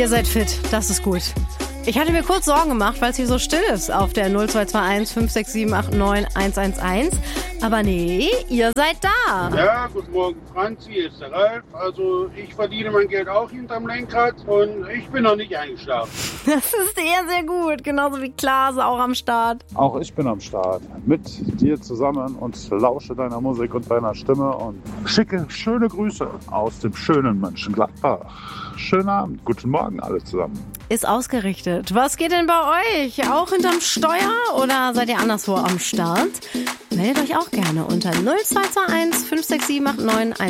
Ihr seid fit, das ist gut. Ich hatte mir kurz Sorgen gemacht, weil es hier so still ist auf der 0221 56789 111. Aber nee, ihr seid da. Ja, guten Morgen Franz, hier ist der Ralf. Also ich verdiene mein Geld auch hinterm Lenkrad und ich bin noch nicht eingeschlafen. Das ist sehr gut, genauso wie Klaas auch am Start. Auch ich bin am Start mit dir zusammen und lausche deiner Musik und deiner Stimme und schicke schöne Grüße aus dem schönen Mönchengladbach. Schönen Abend, guten Morgen alle zusammen. Ist ausgerichtet. Was geht denn bei euch? Auch hinterm Steuer oder seid ihr anderswo am Start? Meldet euch auch gerne unter 0221 56789